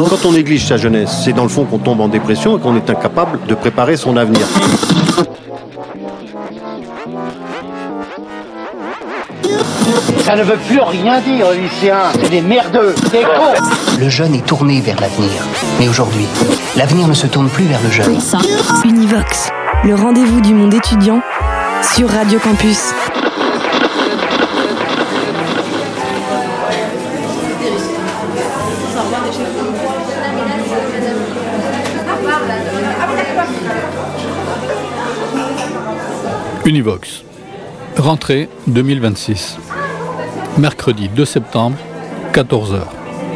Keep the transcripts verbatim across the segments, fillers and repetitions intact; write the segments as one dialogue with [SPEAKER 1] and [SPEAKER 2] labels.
[SPEAKER 1] Quand on néglige sa jeunesse, c'est dans le fond qu'on tombe en dépression et qu'on est incapable de préparer son avenir.
[SPEAKER 2] Ça ne veut plus rien dire, les lycéens. C'est des merdeux, des cons.
[SPEAKER 3] Le jeune est tourné vers l'avenir. Mais aujourd'hui, l'avenir ne se tourne plus vers le jeune.
[SPEAKER 4] Univox, le rendez-vous du monde étudiant sur Radio Campus.
[SPEAKER 5] Univox, rentrée deux mille vingt-six, mercredi deux septembre, quatorze heures.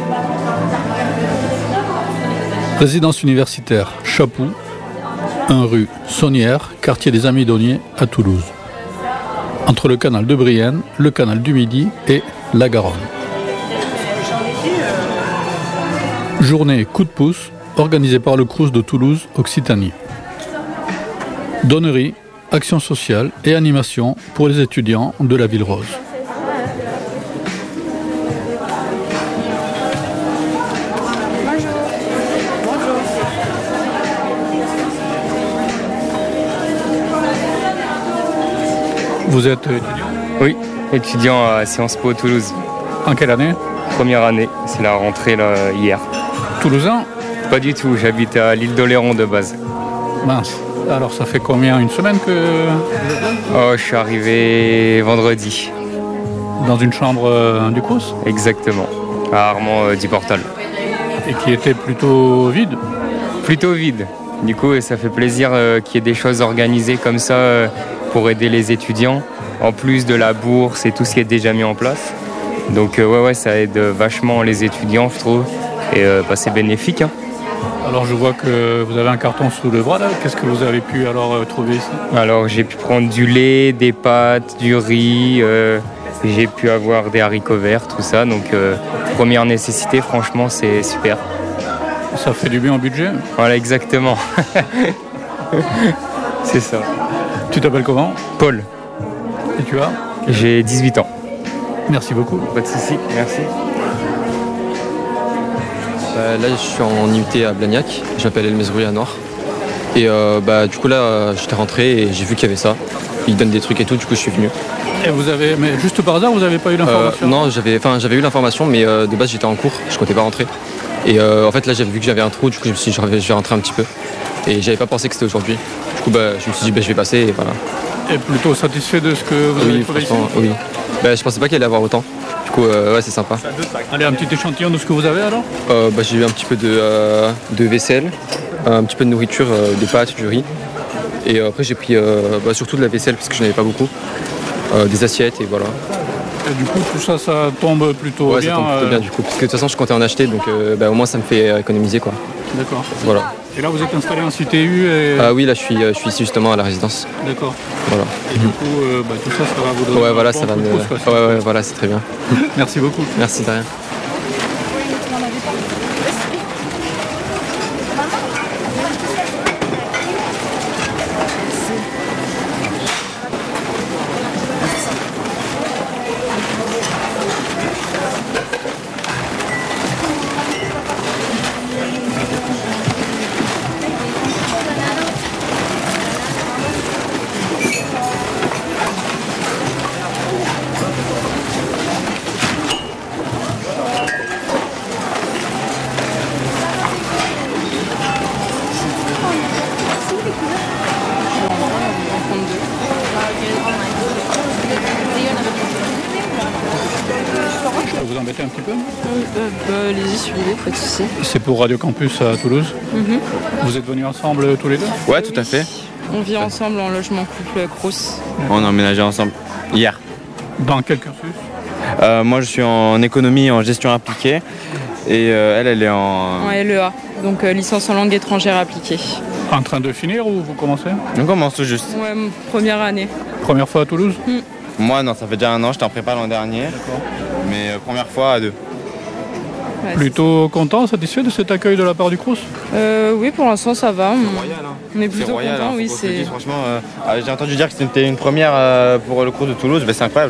[SPEAKER 5] Résidence universitaire Chapoux, un rue Saunière, quartier des Amidonniers à Toulouse. Entre le canal de Brienne, le canal du Midi et la Garonne. Journée coup de pouce organisée par le Crous de Toulouse Occitanie. Donnerie, action sociale et animation pour les étudiants de la Ville Rose. Vous êtes étudiant ?
[SPEAKER 6] Oui, étudiant à Sciences Po Toulouse.
[SPEAKER 5] En quelle année ?
[SPEAKER 6] Première année, c'est la rentrée là, hier.
[SPEAKER 5] Toulousain ?
[SPEAKER 6] Pas du tout, j'habite à l'île d'Oléron de base.
[SPEAKER 5] Mince. Alors ça fait combien ? Une semaine que...
[SPEAKER 6] Oh, je suis arrivé vendredi.
[SPEAKER 5] Dans une chambre euh, du Crous ?
[SPEAKER 6] Exactement, à Armand euh, du Portal.
[SPEAKER 5] Et qui était plutôt vide ?
[SPEAKER 6] Plutôt vide. Du coup, ça fait plaisir euh, qu'il y ait des choses organisées comme ça euh, pour aider les étudiants, en plus de la bourse et tout ce qui est déjà mis en place. Donc euh, ouais, ouais, ça aide vachement les étudiants, je trouve. Et euh, bah, c'est bénéfique. Hein.
[SPEAKER 5] Alors je vois que vous avez un carton sous le bras là. Qu'est-ce que vous avez pu alors euh, trouver ici ?
[SPEAKER 6] Alors j'ai pu prendre du lait, des pâtes, du riz, euh, j'ai pu avoir des haricots verts, tout ça. Donc euh, première nécessité, franchement c'est super.
[SPEAKER 5] Ça fait du bien au budget ?
[SPEAKER 6] Voilà, exactement. C'est ça.
[SPEAKER 5] Tu t'appelles comment ?
[SPEAKER 6] Paul.
[SPEAKER 5] Et tu as ?
[SPEAKER 6] J'ai dix-huit ans.
[SPEAKER 5] Merci beaucoup.
[SPEAKER 6] Pas de souci, merci.
[SPEAKER 7] Euh, là, je suis en I U T à Blagnac. Je m'appelle Elmezroui à Noir. Et euh, bah, du coup, là, euh, j'étais rentré et j'ai vu qu'il y avait ça. Ils donnent des trucs et tout, du coup, je suis venu.
[SPEAKER 5] Et vous avez, mais juste par hasard, vous n'avez pas eu l'information ?
[SPEAKER 7] euh, Non, j'avais, enfin, j'avais eu l'information, mais euh, de base, j'étais en cours. Je comptais pas rentrer. Et euh, en fait, là, j'avais vu que j'avais un trou. Du coup, je me suis dit, je vais rentrer un petit peu. Et j'avais pas pensé que c'était aujourd'hui. Du coup, bah, je me suis dit, bah, je vais passer et voilà.
[SPEAKER 5] Et plutôt satisfait de ce que vous
[SPEAKER 7] oui,
[SPEAKER 5] avez trouvé ici ?
[SPEAKER 7] Oui, bah, je pensais pas qu'il allait y avoir autant. Du coup, euh, ouais, c'est sympa.
[SPEAKER 5] Allez, un petit échantillon de ce que vous avez alors ?
[SPEAKER 7] euh, bah, J'ai eu un petit peu de, euh, de vaisselle, un petit peu de nourriture, euh, des pâtes, du riz. Et euh, après, j'ai pris euh, bah, surtout de la vaisselle parce que je n'avais pas beaucoup. Euh, des assiettes et voilà.
[SPEAKER 5] Et du coup, tout ça, ça tombe plutôt
[SPEAKER 7] ouais,
[SPEAKER 5] bien.
[SPEAKER 7] ça tombe plutôt
[SPEAKER 5] euh...
[SPEAKER 7] bien du coup. Parce que de toute façon, je comptais en acheter, donc euh, bah, au moins ça me fait économiser quoi.
[SPEAKER 5] D'accord.
[SPEAKER 7] Voilà.
[SPEAKER 5] Et là, vous êtes installé en C T U et...
[SPEAKER 7] Ah oui, là, je suis, je suis ici justement à la résidence.
[SPEAKER 5] D'accord.
[SPEAKER 7] Voilà.
[SPEAKER 5] Et du coup, euh, bah, tout ça, ça va vous donner.
[SPEAKER 7] Ouais, voilà,
[SPEAKER 5] un bon
[SPEAKER 7] ça va
[SPEAKER 5] coup de
[SPEAKER 7] me.
[SPEAKER 5] pouce, quoi,
[SPEAKER 7] ouais, ouais, voilà, c'est très bien.
[SPEAKER 5] Merci beaucoup.
[SPEAKER 7] Merci, de rien.
[SPEAKER 5] Vous embêter un petit peu ?
[SPEAKER 8] euh, bah, Allez-y si vous voulez, pas de soucis.
[SPEAKER 5] C'est pour Radio Campus à Toulouse.
[SPEAKER 8] Mm-hmm.
[SPEAKER 5] Vous êtes venus ensemble tous les deux ?
[SPEAKER 9] Ouais, tout à fait.
[SPEAKER 8] On vit ensemble en logement couple Crous.
[SPEAKER 9] On a emménagé ensemble hier.
[SPEAKER 5] Dans quel cursus ?
[SPEAKER 9] euh, Moi, je suis en économie et en gestion appliquée. Et euh, elle, elle est en...
[SPEAKER 8] En L E A, donc euh, licence en langue étrangère appliquée.
[SPEAKER 5] En train de finir ou vous commencez ?
[SPEAKER 9] On commence tout juste.
[SPEAKER 8] Ouais, m- première année.
[SPEAKER 5] Première fois à Toulouse ?
[SPEAKER 8] Mm.
[SPEAKER 9] Moi, non, ça fait déjà un an, j'étais en prépa l'an dernier.
[SPEAKER 5] D'accord.
[SPEAKER 9] Mais euh, première fois à deux.
[SPEAKER 8] Ouais,
[SPEAKER 5] Plutôt content, satisfait de cet accueil de la part du Crous ?
[SPEAKER 8] euh, Oui, pour l'instant ça va. On,
[SPEAKER 9] Royal, hein.
[SPEAKER 8] on est
[SPEAKER 9] C'est
[SPEAKER 8] plutôt
[SPEAKER 9] royal,
[SPEAKER 8] content,
[SPEAKER 9] hein,
[SPEAKER 8] oui.
[SPEAKER 9] faut qu'on se le
[SPEAKER 8] C'est...
[SPEAKER 9] dise, franchement, euh, ah, j'ai entendu dire que c'était une première euh, pour le cours de Toulouse, ben, c'est incroyable.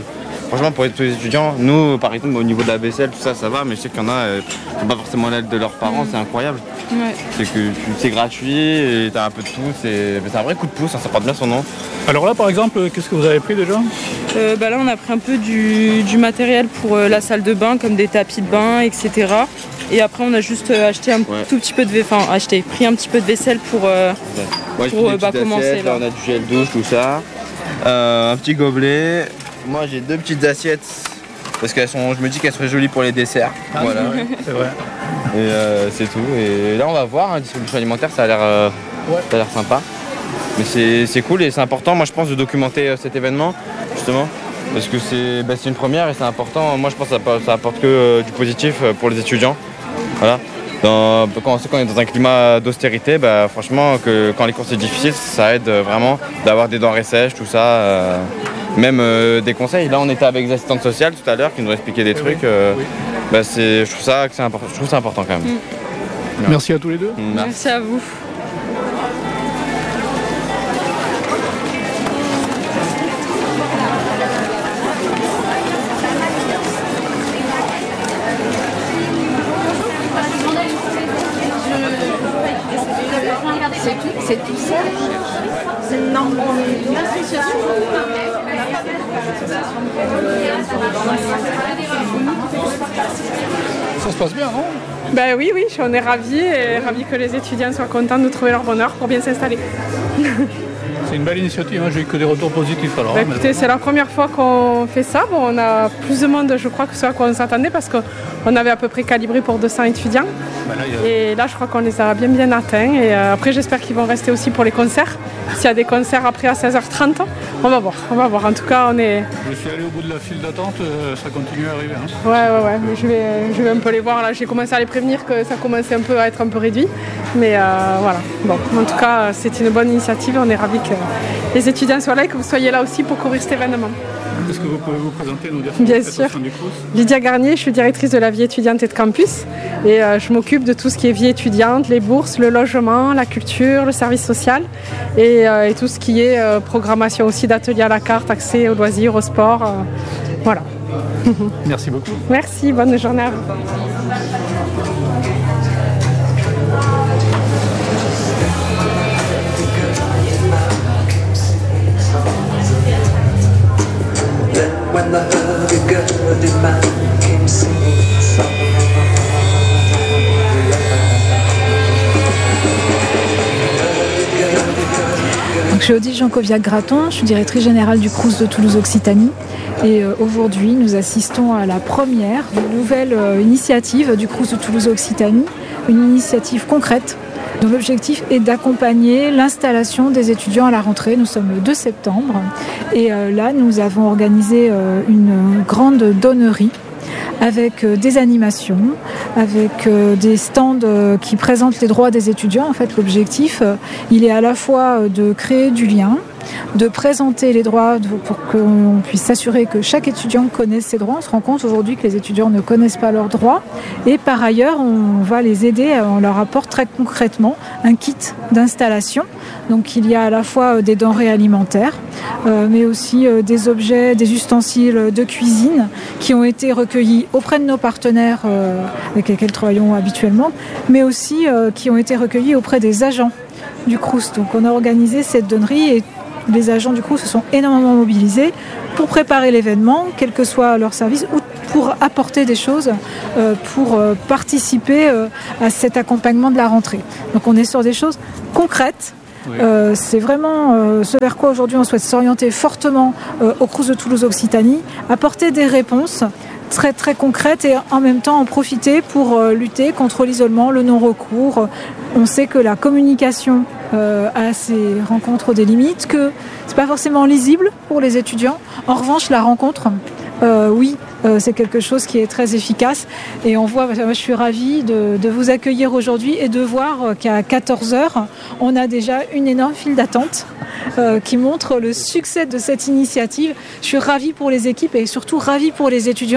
[SPEAKER 9] franchement, pour tous les étudiants, nous, par exemple, au niveau de la vaisselle, tout ça, ça va, mais je sais qu'il y en a euh, qui n'ont pas forcément l'aide de leurs parents, mmh. c'est incroyable.
[SPEAKER 8] Ouais.
[SPEAKER 9] C'est que c'est gratuit et t'as un peu de tout, c'est, c'est un vrai coup de pouce, hein, ça porte bien son nom.
[SPEAKER 5] Alors là, par exemple, qu'est-ce que vous avez pris déjà
[SPEAKER 8] euh, bah Là, on a pris un peu du, du matériel pour euh, la salle de bain, comme des tapis de bain, et cetera. Et après, on a juste euh, acheté un ouais. tout petit peu de vaisselle, enfin, acheté, pris un petit peu de vaisselle pour, euh,
[SPEAKER 9] ouais.
[SPEAKER 8] pour euh, bah, commencer.
[SPEAKER 9] Assiettes, là. Là, on a du gel douche, tout ça. Euh, un petit gobelet. Moi, j'ai deux petites assiettes parce qu'elles sont, je me dis qu'elles seraient jolies pour les desserts.
[SPEAKER 5] Ah,
[SPEAKER 9] voilà.
[SPEAKER 5] C'est vrai.
[SPEAKER 9] Et euh, c'est tout. Et là, on va voir, hein, distribution alimentaire, ça a l'air, euh, ouais. ça a l'air sympa. Mais c'est, c'est cool et c'est important, moi, je pense, de documenter euh, cet événement, justement. Parce que c'est, bah, c'est une première et c'est important. Moi, je pense que ça, ça apporte que euh, du positif pour les étudiants. Voilà. Dans, quand on sait qu'on est dans un climat d'austérité, bah, franchement, que, quand les cours c'est difficile, ça aide vraiment d'avoir des denrées sèches, tout ça. Euh, même euh, des conseils. Là, on était avec les assistantes sociales tout à l'heure qui nous ont expliqué des oui, trucs. Euh, oui. Bah, c'est, je trouve ça que c'est important. Je trouve ça important quand même.
[SPEAKER 5] Mmh. Merci à tous les deux.
[SPEAKER 8] Mmh. Merci. Merci à vous.
[SPEAKER 10] C'est tout, c'est tout ça. C'est une association.
[SPEAKER 5] Ça se passe bien, non?
[SPEAKER 11] Ben oui, oui, on est ravis et ravis que les étudiants soient contents de trouver leur bonheur pour bien s'installer.
[SPEAKER 5] C'est une belle initiative, hein. J'ai eu que des retours positifs alors.
[SPEAKER 11] Bah, écoutez, c'est la première fois qu'on fait ça. Bon, on a plus de monde, je crois, que ce à quoi on s'attendait parce qu'on avait à peu près calibré pour deux cents étudiants. Bah là, a... Et là, je crois qu'on les a bien bien atteints. Et euh, après, j'espère qu'ils vont rester aussi pour les concerts. S'il y a des concerts après à seize heures trente, on va voir. On va voir. En tout cas, on est...
[SPEAKER 5] Je suis allé au bout de la file d'attente, euh, ça continue à arriver. Hein.
[SPEAKER 11] Ouais, ouais, ouais. Mais je vais, je vais un peu les voir. Là, j'ai commencé à les prévenir que ça commençait un peu à être un peu réduit. Mais euh, voilà. Bon, en tout cas, c'est une bonne initiative. On est ravis que les étudiants soient là et que vous soyez là aussi pour couvrir cet événement.
[SPEAKER 5] Est-ce que vous pouvez vous présenter, nous dire
[SPEAKER 11] Bien sûr. Lydia Garnier, je suis directrice de la vie étudiante et de campus. Et euh, je m'occupe de tout ce qui est vie étudiante, les bourses, le logement, la culture, le service social et, euh, et tout ce qui est euh, programmation aussi d'ateliers à la carte, accès aux loisirs, au sport. Euh, voilà.
[SPEAKER 5] Merci beaucoup.
[SPEAKER 11] Merci, bonne journée à vous.
[SPEAKER 12] When the hurdy-gurdy man came singing song.
[SPEAKER 13] Donc, je suis Odile Jancoviac-Graton, je suis directrice générale du Crous de Toulouse Occitanie. Et euh, aujourd'hui, nous assistons à la première d'une nouvelle euh, initiative du Crous de Toulouse Occitanie, une initiative concrète dont l'objectif est d'accompagner l'installation des étudiants à la rentrée. Nous sommes le deux septembre et euh, là nous avons organisé euh, une grande donnerie avec euh, des animations, avec euh, des stands euh, qui présentent les droits des étudiants. En fait, l'objectif, euh, il est à la fois euh, de créer du lien, de présenter les droits pour qu'on puisse s'assurer que chaque étudiant connaisse ses droits. On se rend compte aujourd'hui que les étudiants ne connaissent pas leurs droits et par ailleurs on va les aider, on leur apporte très concrètement un kit d'installation. Donc il y a à la fois des denrées alimentaires euh, mais aussi euh, des objets, des ustensiles de cuisine qui ont été recueillis auprès de nos partenaires euh, avec lesquels nous travaillons habituellement, mais aussi euh, qui ont été recueillis auprès des agents du Crous. Donc on a organisé cette donnerie et les agents du Crous se sont énormément mobilisés pour préparer l'événement, quel que soit leur service, ou pour apporter des choses, euh, pour euh, participer euh, à cet accompagnement de la rentrée. Donc on est sur des choses concrètes. Oui. Euh, c'est vraiment euh, ce vers quoi aujourd'hui on souhaite s'orienter fortement euh, au Crous de Toulouse Occitanie, apporter des réponses très très concrètes et en même temps en profiter pour euh, lutter contre l'isolement, le non-recours. On sait que la communication euh, à ces rencontres des limites, que c'est pas forcément lisible pour les étudiants. En revanche, la rencontre, euh, oui, euh, c'est quelque chose qui est très efficace. Et on voit, moi, je suis ravie de, de vous accueillir aujourd'hui et de voir qu'à quatorze heures, on a déjà une énorme file d'attente euh, qui montre le succès de cette initiative. Je suis ravie pour les équipes et surtout ravie pour les étudiants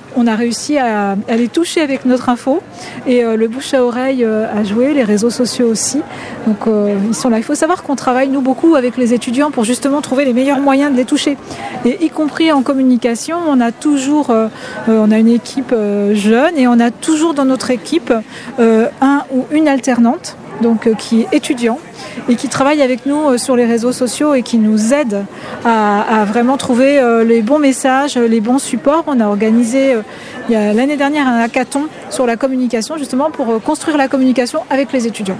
[SPEAKER 13] on a réussi à, à les toucher avec notre info. Et euh, le bouche à oreille euh, a joué, les réseaux sociaux aussi. Donc euh, ils sont là. Il faut savoir qu'on travaille, nous, beaucoup avec les étudiants pour justement trouver les meilleurs moyens de les toucher. Et y compris en communication, on a toujours, euh, euh, on a une équipe euh, jeune et on a toujours dans notre équipe euh, un ou une alternante, donc euh, qui est étudiant et qui travaille avec nous euh, sur les réseaux sociaux et qui nous aide à, à vraiment trouver euh, les bons messages, les bons supports. On a organisé euh, il y a, l'année dernière un hackathon sur la communication justement pour euh, construire la communication avec les étudiants.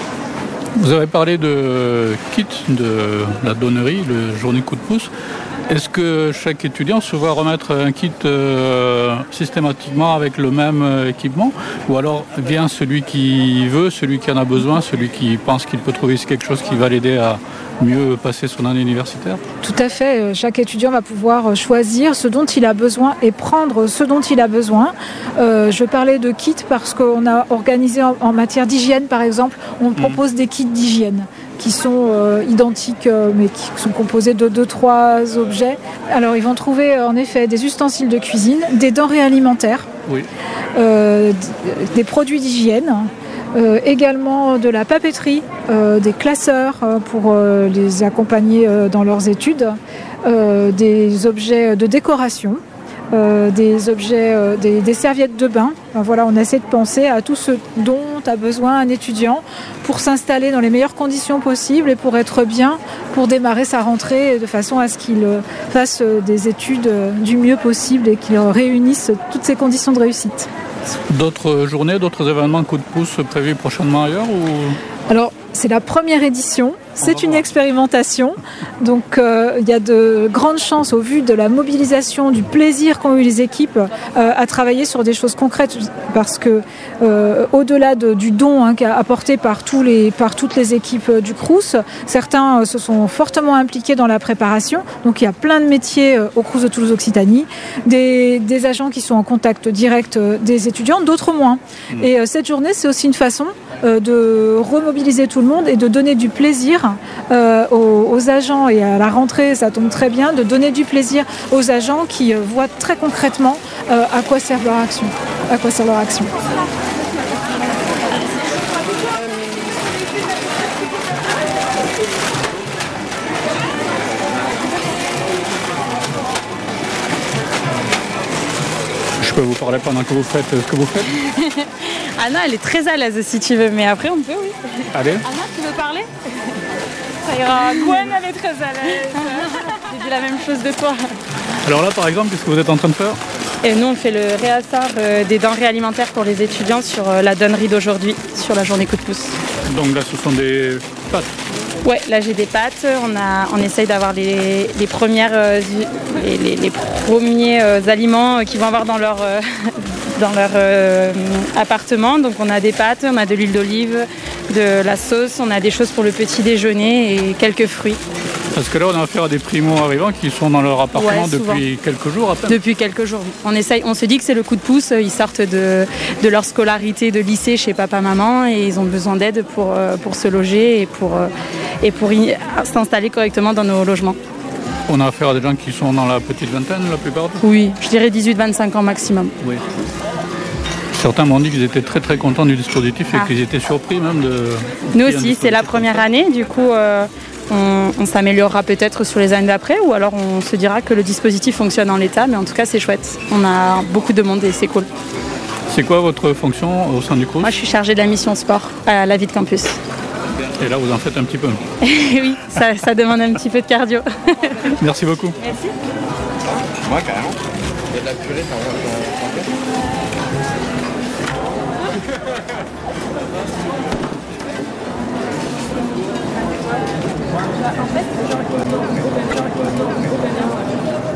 [SPEAKER 5] Vous avez parlé de kit de la donnerie, le journée coup de pouce. Est-ce que chaque étudiant se voit remettre un kit euh, systématiquement avec le même euh, équipement, ou alors vient celui qui veut, celui qui en a besoin, celui qui pense qu'il peut trouver quelque chose qui va l'aider à mieux passer son année universitaire?
[SPEAKER 13] Tout à fait. Chaque étudiant va pouvoir choisir ce dont il a besoin et prendre ce dont il a besoin. Euh, je parlais de kits parce qu'on a organisé en, en matière d'hygiène, par exemple, on mmh. propose des kits d'hygiène qui sont euh, identiques euh, mais qui sont composés de deux trois objets. Alors ils vont trouver euh, en effet des ustensiles de cuisine, des denrées alimentaires,
[SPEAKER 5] oui.
[SPEAKER 13] euh, d- des produits d'hygiène, euh, également de la papeterie, euh, des classeurs euh, pour euh, les accompagner euh, dans leurs études, euh, des objets de décoration. Euh, des objets, euh, des, des serviettes de bain. Enfin, voilà, on essaie de penser à tout ce dont a besoin un étudiant pour s'installer dans les meilleures conditions possibles et pour être bien, pour démarrer sa rentrée de façon à ce qu'il euh, fasse euh, des études euh, du mieux possible et qu'il réunisse toutes ces conditions de réussite.
[SPEAKER 5] D'autres journées, d'autres événements coup de pouce prévus prochainement ailleurs ou...
[SPEAKER 13] Alors, c'est la première édition, c'est une expérimentation, donc euh, il y a de grandes chances au vu de la mobilisation, du plaisir qu'ont eu les équipes euh, à travailler sur des choses concrètes, parce que euh, au-delà de, du don hein, apporté par, tous les, par toutes les équipes euh, du Crous, certains euh, se sont fortement impliqués dans la préparation, donc il y a plein de métiers euh, au Crous de Toulouse Occitanie, des, des agents qui sont en contact direct euh, des étudiants, d'autres moins. Mmh. Et euh, cette journée, c'est aussi une façon euh, de remobiliser tout le monde et de donner du plaisir euh, aux, aux agents, et à la rentrée ça tombe très bien, de donner du plaisir aux agents qui euh, voient très concrètement euh, à quoi sert leur action, à quoi sert leur action.
[SPEAKER 5] Je peux vous parler pendant que vous faites ce que vous faites?
[SPEAKER 14] Anna, elle est très à l'aise si tu veux, mais après on peut, oui.
[SPEAKER 5] Allez.
[SPEAKER 14] Anna, tu veux parler? Ça ira. Gwen, elle est très à l'aise. J'ai dit la même chose de toi.
[SPEAKER 5] Alors là, par exemple, qu'est-ce que vous êtes en train de faire?
[SPEAKER 14] Et nous, on fait le réassort euh, des denrées alimentaires pour les étudiants sur euh, la donnerie d'aujourd'hui, sur la journée coup de pouce.
[SPEAKER 5] Donc là, ce sont des pâtes?
[SPEAKER 14] Ouais, là j'ai des pâtes. On, a, on essaye d'avoir les, les, premières, euh, les, les, les premiers euh, aliments qu'ils vont avoir dans leur, euh, dans leur euh, appartement. Donc on a des pâtes, on a de l'huile d'olive, de la sauce, on a des choses pour le petit déjeuner et quelques fruits.
[SPEAKER 5] Parce que là, on a affaire à des primo-arrivants qui sont dans leur appartement ouais, depuis quelques jours à peine.
[SPEAKER 14] Depuis quelques jours. On, essaye, on se dit que c'est le coup de pouce. Ils sortent de, de leur scolarité de lycée chez papa-maman et ils ont besoin d'aide pour, pour se loger et pour, et pour y, s'installer correctement dans nos logements.
[SPEAKER 5] On a affaire à des gens qui sont dans la petite vingtaine, la plupart?
[SPEAKER 14] Oui, je dirais dix-huit à vingt-cinq ans maximum.
[SPEAKER 5] Oui. Certains m'ont dit qu'ils étaient très très contents du dispositif et ah. qu'ils étaient surpris même de...
[SPEAKER 14] Nous aussi, c'est la première année, du coup... Euh, On, on s'améliorera peut-être sur les années d'après ou alors on se dira que le dispositif fonctionne en l'état, mais en tout cas c'est chouette. On a beaucoup de monde et c'est cool.
[SPEAKER 5] C'est quoi votre fonction au sein du Crous?
[SPEAKER 14] Moi je suis chargée de la mission sport à la vie de campus.
[SPEAKER 5] Et là vous en faites un petit peu?
[SPEAKER 14] Oui, ça, ça demande un petit peu de cardio.
[SPEAKER 5] Merci beaucoup.
[SPEAKER 14] Merci.
[SPEAKER 9] Moi carrément. Il y a de la purée, ça va.
[SPEAKER 10] En fait,